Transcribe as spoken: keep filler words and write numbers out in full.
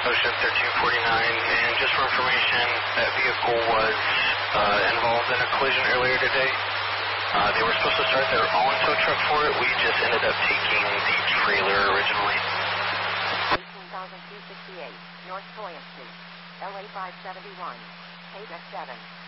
Ocean thirteen forty-nine, and just for information, that vehicle was uh, involved in a collision earlier today. Uh, they were supposed to start their own tow truck for it. We just ended up taking the trailer originally. eighteen thousand two hundred sixty-eight, North Boyan Street, L A five seventy-one, K seven.